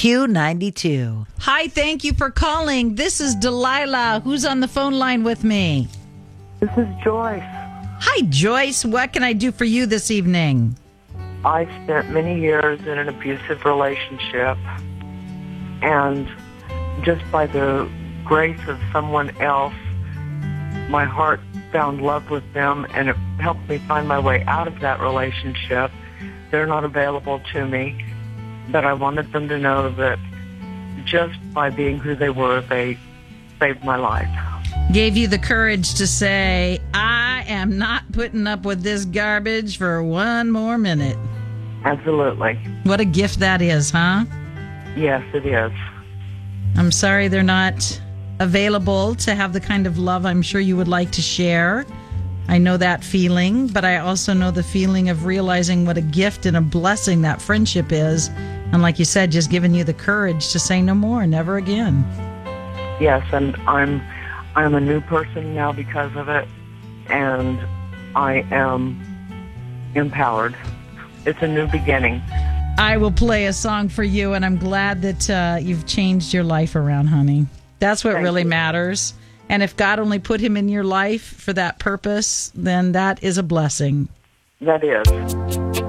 Q92. Hi, thank you for calling. This is Delilah. Who's on the phone line with me? This is Joyce. Hi, Joyce. What can I do for you this evening? I spent many years in an abusive relationship, and just by the grace of someone else, my heart found love with them, and it helped me find my way out of that relationship. They're not available to me, but I wanted them to know that just by being who they were, they saved my life. Gave you the courage to say, I am not putting up with this garbage for one more minute. Absolutely. What a gift that is, huh? Yes, it is. I'm sorry they're not available to have the kind of love I'm sure you would like to share. I know that feeling, but I also know the feeling of realizing what a gift and a blessing that friendship is. And like you said, just giving you the courage to say no more, never again. Yes, and I'm a new person now because of it, and I am empowered. It's a new beginning. I will play a song for you, and I'm glad that you've changed your life around, honey. That's what really matters. And if God only put him in your life for that purpose, then that is a blessing. That is.